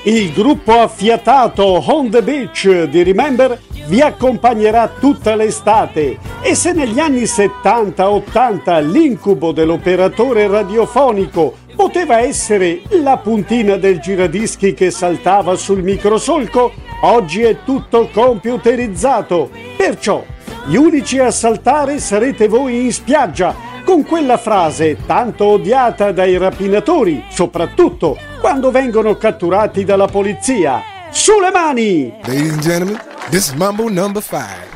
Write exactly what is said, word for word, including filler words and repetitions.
Il gruppo affiatato On the Beach di Remember vi accompagnerà tutta l'estate e se negli anni settanta ottanta l'incubo dell'operatore radiofonico poteva essere la puntina del giradischi che saltava sul microsolco, oggi è tutto computerizzato. Perciò gli unici a saltare sarete voi in spiaggia con quella frase tanto odiata dai rapinatori, soprattutto quando vengono catturati dalla polizia. Sulle mani! Ladies and gentlemen, this is Mambo number five.